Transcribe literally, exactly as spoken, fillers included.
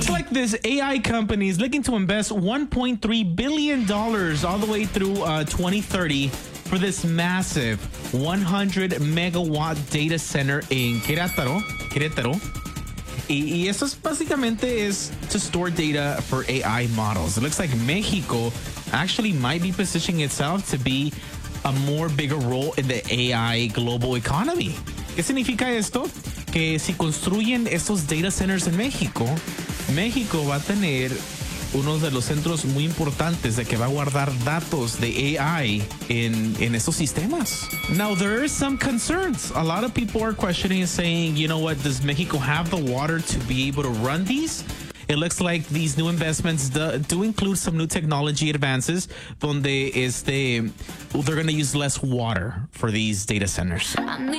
looks like this A I company is looking to invest one point three billion dollars all the way through uh, twenty thirty for this massive one hundred megawatt data center in Querétaro. Querétaro. Y, y eso es básicamente is to store data for A I models. It looks like Mexico actually might be positioning itself to be a more bigger role in the A I global economy. ¿Qué significa esto? Que si construyen estos data centers en México, México va a tener uno de los centros muy importantes de que va a guardar datos de A I en, en estos sistemas. Now, there are some concerns. A lot of people are questioning and saying, you know what, does Mexico have the water to be able to run these? It looks like these new investments do, do include some new technology advances donde este, they're going to use less water for these data centers.